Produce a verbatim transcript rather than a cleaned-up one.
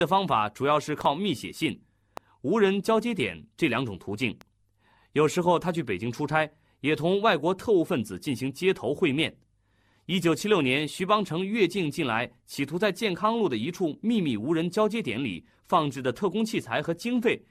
的方法主要是靠密写信、无人交接点这两种途径。有时候他去北京出差，也同外国特务分子进行接头会面。一九七六年，徐邦成越境进来，企图在健康路的一处秘密无人交接点里放置的特工器材和经费